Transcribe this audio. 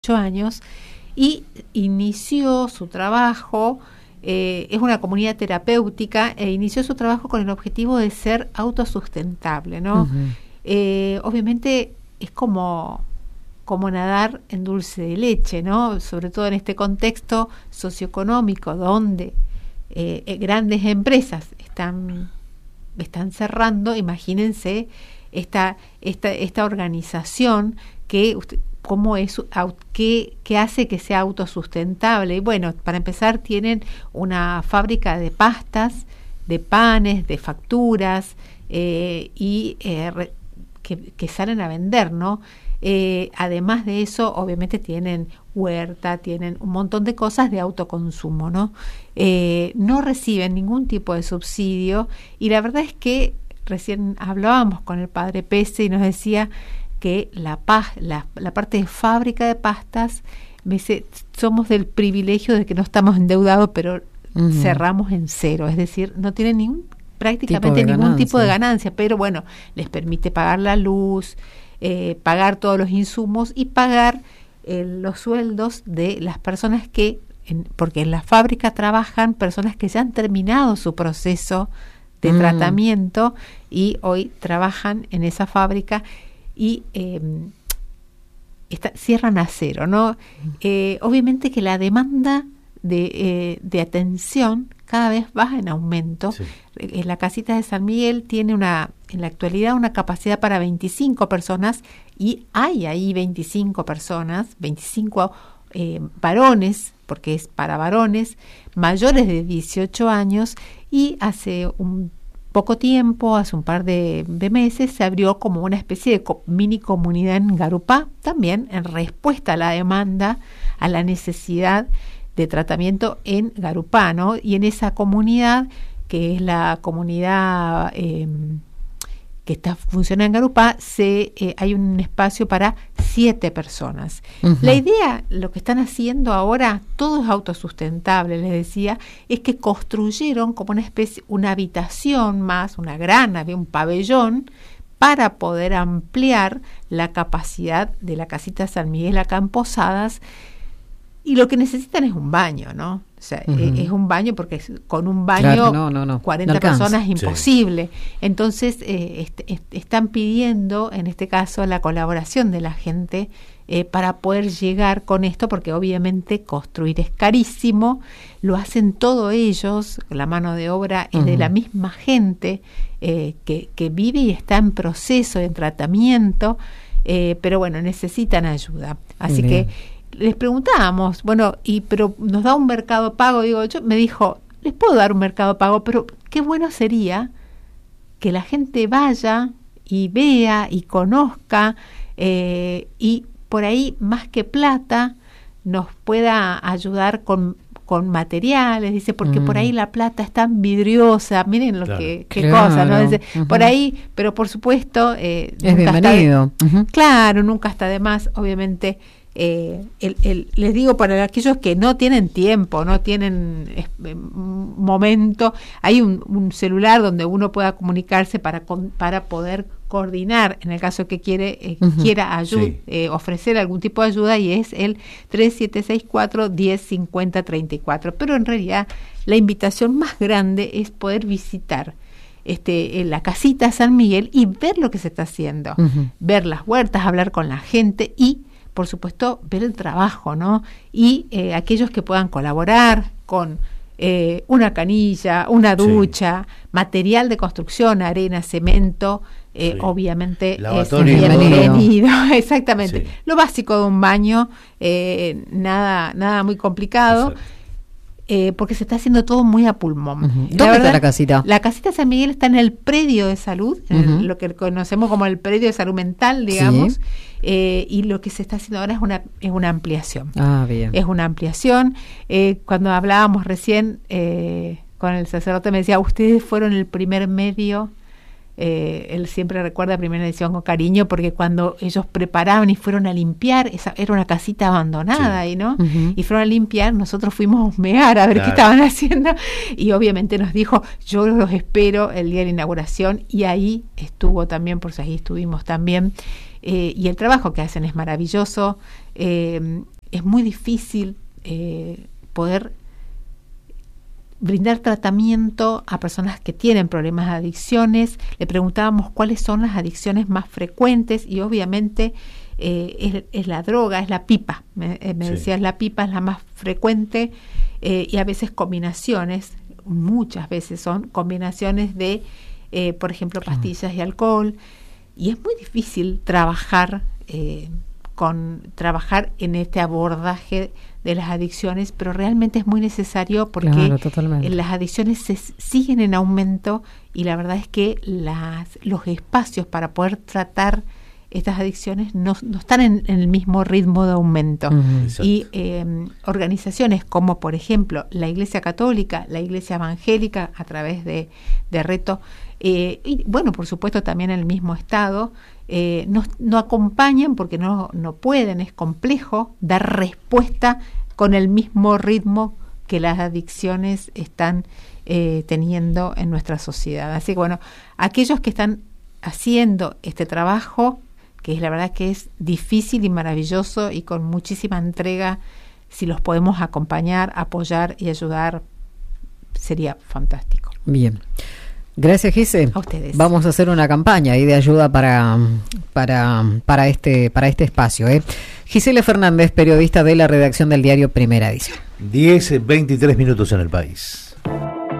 años y inició su trabajo, es una comunidad terapéutica, e inició su trabajo con el objetivo de ser autosustentable, ¿no? Obviamente es como nadar en dulce de leche, ¿no? Sobre todo en este contexto socioeconómico donde grandes empresas están cerrando. Imagínense esta organización que cómo es, qué hace que sea autosustentable. Y bueno, para empezar tienen una fábrica de pastas, de panes, de facturas que salen a vender, ¿no? Además de eso, obviamente tienen huerta, tienen un montón de cosas de autoconsumo, ¿no? No reciben ningún tipo de subsidio, y la verdad es que recién hablábamos con el padre Pese y nos decía que la parte de fábrica de pastas, me dice, somos del privilegio de que no estamos endeudados, pero cerramos en cero, es decir, no tienen prácticamente ningún tipo de ganancia, pero bueno, les permite pagar la luz, pagar todos los insumos y pagar los sueldos de las personas porque en la fábrica trabajan personas que ya han terminado su proceso de tratamiento y hoy trabajan en esa fábrica y cierran a cero, ¿no? Obviamente que la demanda de atención cada vez va en aumento. Sí. La casita de San Miguel tiene en la actualidad una capacidad para 25 personas y hay ahí 25 personas, 25 varones, porque es para varones mayores de 18 años, y hace un poco tiempo, hace un par de meses, se abrió como una especie de mini comunidad en Garupá, también en respuesta a la demanda, a la necesidad de tratamiento en Garupá, ¿no? Y en esa comunidad, que es la comunidad que funciona en Garupá, hay un espacio para 7 personas. La idea, lo que están haciendo ahora, todo es autosustentable, les decía, es que construyeron como una habitación más, había un pabellón, para poder ampliar la capacidad de la casita San Miguel acá en Posadas. Y lo que necesitan es un baño, ¿no? O sea, es un baño, porque con un baño, claro, 40 personas es imposible. Sí. Entonces, están pidiendo, en este caso, la colaboración de la gente para poder llegar con esto, porque obviamente construir es carísimo, lo hacen todos ellos, la mano de obra es de la misma gente que vive y está en proceso de tratamiento, pero bueno, necesitan ayuda. Así que les preguntábamos, pero nos da un Mercado Pago, me dijo, les puedo dar un Mercado Pago, pero qué bueno sería que la gente vaya y vea y conozca, y por ahí, más que plata, nos pueda ayudar con materiales, dice, porque por ahí la plata es tan vidriosa, miren qué cosa, ¿no? Dice, por ahí, pero por supuesto, es bienvenido. Claro, nunca está de más, obviamente. Les digo, para aquellos que no tienen tiempo, no tienen momento, hay un celular donde uno pueda comunicarse para poder coordinar, en el caso que quiera ayuda, ofrecer algún tipo de ayuda, y es el 3764-1050-34. Pero en realidad la invitación más grande es poder visitar la casita San Miguel y ver lo que se está haciendo, ver las huertas, hablar con la gente y, por supuesto, ver el trabajo, ¿no? Y aquellos que puedan colaborar con una canilla, una ducha, material de construcción, arena, cemento, obviamente lavatorio, es bienvenido. Exactamente. Sí. Lo básico de un baño, nada muy complicado. Porque se está haciendo todo muy a pulmón. ¿Dónde está la casita? La casita San Miguel está en el predio de salud, en lo que conocemos como el predio de salud mental, digamos, y lo que se está haciendo ahora es una ampliación. Ah, bien. Es una ampliación. Cuando hablábamos recién con el sacerdote, me decía, ustedes fueron el primer medio. Él siempre recuerda Primera Edición con cariño, porque cuando ellos preparaban y fueron a limpiar, era una casita abandonada, ¿no? Y fueron a limpiar, nosotros fuimos a husmear a ver qué estaban haciendo, y obviamente nos dijo, yo los espero el día de la inauguración, y ahí estuvo también, por si ahí estuvimos también, y el trabajo que hacen es maravilloso. Es muy difícil poder brindar tratamiento a personas que tienen problemas de adicciones. Le preguntábamos cuáles son las adicciones más frecuentes y obviamente es la droga, es la pipa. Me decías, la pipa es la más frecuente y a veces combinaciones, muchas veces son combinaciones de, por ejemplo, pastillas y alcohol. Y es muy difícil trabajar en este abordaje de las adicciones, pero realmente es muy necesario porque las adicciones siguen en aumento y la verdad es que los espacios para poder tratar estas adicciones no están en el mismo ritmo de aumento. Y organizaciones como, por ejemplo, la Iglesia Católica, la Iglesia Evangélica, a través de Reto, y bueno, por supuesto también el mismo Estado, no acompañan porque no pueden, es complejo dar respuesta con el mismo ritmo que las adicciones están teniendo en nuestra sociedad. Así que bueno, aquellos que están haciendo este trabajo, que es la verdad que es difícil y maravilloso y con muchísima entrega, si los podemos acompañar, apoyar y ayudar, sería fantástico. Bien. Gracias, Gise. A ustedes. Vamos a hacer una campaña ahí de ayuda para este espacio. Gisela Fernández, periodista de la redacción del diario Primera Edición. 10:23 en el país.